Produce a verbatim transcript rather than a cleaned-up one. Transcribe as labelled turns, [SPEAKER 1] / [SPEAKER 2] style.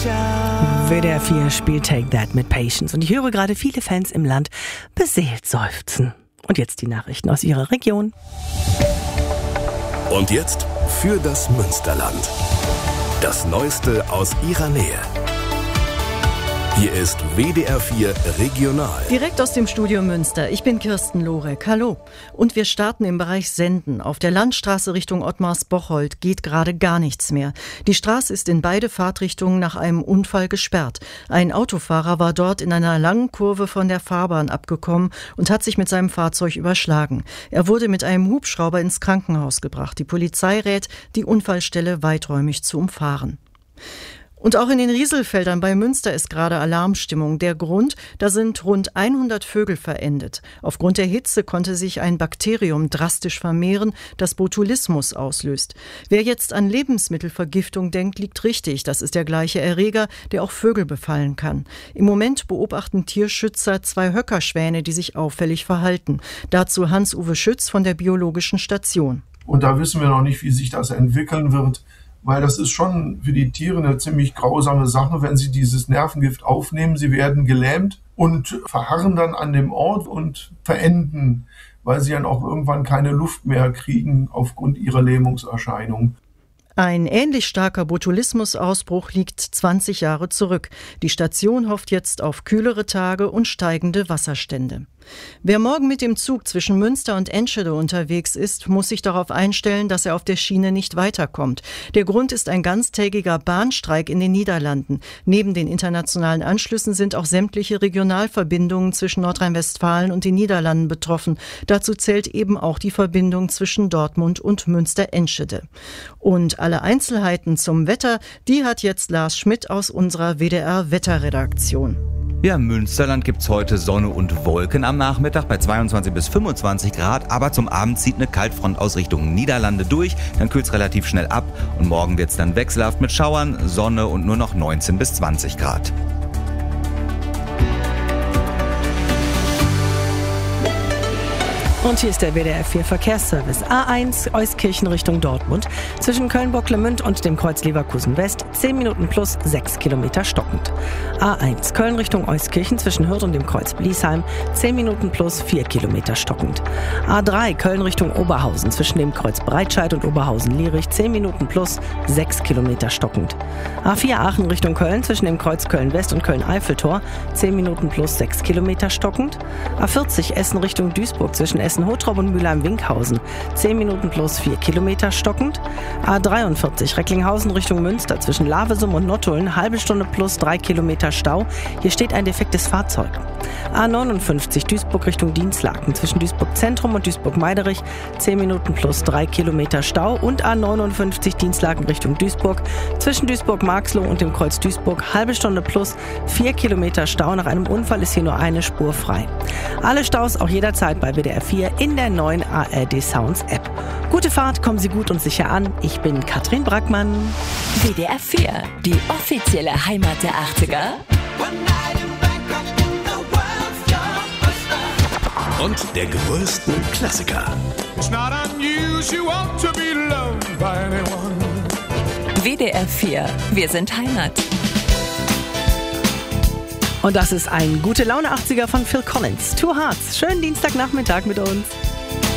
[SPEAKER 1] W D R vier spielt Take That mit Patience. Und ich höre gerade viele Fans im Land beseelt seufzen. Und jetzt die Nachrichten aus ihrer Region.
[SPEAKER 2] Und jetzt für das Münsterland. Das Neueste aus ihrer Nähe. Hier ist W D R vier Regional.
[SPEAKER 3] Direkt aus dem Studio Münster. Ich bin Kirsten Lorek. Hallo. Und wir starten im Bereich Senden. Auf der Landstraße Richtung Ottmars-Bocholt geht gerade gar nichts mehr. Die Straße ist in beide Fahrtrichtungen nach einem Unfall gesperrt. Ein Autofahrer war dort in einer langen Kurve von der Fahrbahn abgekommen und hat sich mit seinem Fahrzeug überschlagen. Er wurde mit einem Hubschrauber ins Krankenhaus gebracht. Die Polizei rät, die Unfallstelle weiträumig zu umfahren. Und auch in den Rieselfeldern bei Münster ist gerade Alarmstimmung. Der Grund, da sind rund hundert Vögel verendet. Aufgrund der Hitze konnte sich ein Bakterium drastisch vermehren, das Botulismus auslöst. Wer jetzt an Lebensmittelvergiftung denkt, liegt richtig. Das ist der gleiche Erreger, der auch Vögel befallen kann. Im Moment beobachten Tierschützer zwei Höckerschwäne, die sich auffällig verhalten. Dazu Hans-Uwe Schütz von der Biologischen Station.
[SPEAKER 4] Und da wissen wir noch nicht, wie sich das entwickeln wird. Weil das ist schon für die Tiere eine ziemlich grausame Sache, wenn sie dieses Nervengift aufnehmen. Sie werden gelähmt und verharren dann an dem Ort und verenden, weil sie dann auch irgendwann keine Luft mehr kriegen aufgrund ihrer Lähmungserscheinung.
[SPEAKER 3] Ein ähnlich starker Botulismusausbruch liegt zwanzig Jahre zurück. Die Station hofft jetzt auf kühlere Tage und steigende Wasserstände. Wer morgen mit dem Zug zwischen Münster und Enschede unterwegs ist, muss sich darauf einstellen, dass er auf der Schiene nicht weiterkommt. Der Grund ist ein ganztägiger Bahnstreik in den Niederlanden. Neben den internationalen Anschlüssen sind auch sämtliche Regionalverbindungen zwischen Nordrhein-Westfalen und den Niederlanden betroffen. Dazu zählt eben auch die Verbindung zwischen Dortmund und Münster-Enschede. Und alle Einzelheiten zum Wetter, die hat jetzt Lars Schmidt aus unserer W D R-Wetterredaktion.
[SPEAKER 5] Ja, im Münsterland gibt's heute Sonne und Wolken am Nachmittag bei zweiundzwanzig bis fünfundzwanzig Grad, aber zum Abend zieht eine Kaltfront aus Richtung Niederlande durch, dann kühlt's relativ schnell ab und morgen wird's dann wechselhaft mit Schauern, Sonne und nur noch neunzehn bis zwanzig Grad.
[SPEAKER 1] Und hier ist der W D R vier Verkehrsservice. A eins Euskirchen Richtung Dortmund. Zwischen Köln-Bocklemünd und dem Kreuz Leverkusen West zehn Minuten plus sechs Kilometer stockend. A eins Köln Richtung Euskirchen zwischen Hürth und dem Kreuz Bliesheim zehn Minuten plus vier Kilometer stockend. A drei Köln Richtung Oberhausen zwischen dem Kreuz Breitscheid und Oberhausen-Lierich zehn Minuten plus sechs Kilometer stockend. A vier Aachen Richtung Köln zwischen dem Kreuz Köln-West und Köln-Eiffeltor zehn Minuten plus sechs Kilometer stockend. A vierzig Essen Richtung Duisburg zwischen Essen Hottrop und Mülheim-Winkhausen zehn Minuten plus vier Kilometer stockend. A dreiundvierzig Recklinghausen Richtung Münster zwischen Lavesum und Nottuln halbe Stunde plus drei Kilometer Stau. Hier steht ein defektes Fahrzeug. A neunundfünfzig Duisburg Richtung Dienstlaken zwischen Duisburg Zentrum und Duisburg Meiderich zehn Minuten plus drei Kilometer Stau. Und A neunundfünfzig Dienstlaken Richtung Duisburg zwischen Duisburg-Marxloh und dem Kreuz Duisburg halbe Stunde plus vier Kilometer Stau. Nach einem Unfall ist hier nur eine Spur frei. Alle Staus auch jederzeit bei W D R vier in der neuen A R D Sounds App. Gute Fahrt, kommen Sie gut und sicher an. Ich bin Katrin Brackmann.
[SPEAKER 6] W D R vier, die offizielle Heimat der achtziger.
[SPEAKER 2] Und der größten Klassiker.
[SPEAKER 6] W D R vier, wir sind Heimat.
[SPEAKER 1] Und das ist ein gute Laune achtziger von Phil Collins. Two Hearts. Schönen Dienstagnachmittag mit uns.